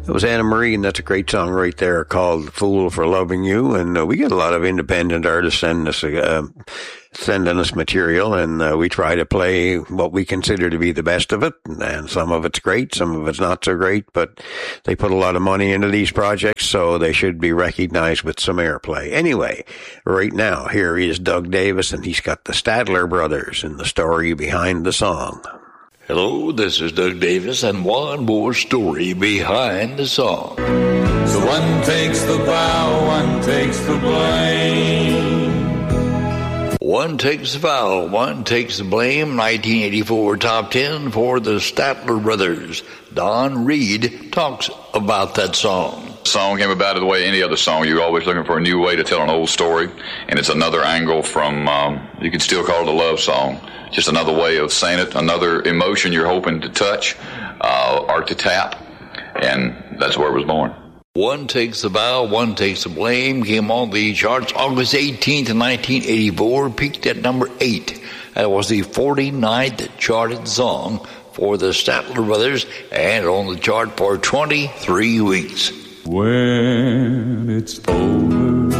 It was Anna Marie, and that's a great song right there called "Fool for Loving You." And we get a lot of independent artists sending us material, and we try to play what we consider to be the best of it. And some of it's great, some of it's not so great, but they put a lot of money into these projects, so they should be recognized with some airplay. Anyway, right now, here is Doug Davis, and he's got the Statler Brothers and the story behind the song. Hello, this is Doug Davis, and one more story behind the song. So one takes the vow, one takes the blame. One takes the foul, one takes the blame. 1984 top 10 for the Statler Brothers. Don Reed talks about that song. The song came about the way any other song. You're always looking for a new way to tell an old story, and it's another angle from, you could still call it a love song. Just another way of saying it, another emotion you're hoping to touch or to tap, and that's where it was born. One takes the vow, one takes the blame, came on the charts August 18th, 1984, peaked at number 8. That was the 49th charted song for the Statler Brothers, and on the chart for 23 weeks. When it's over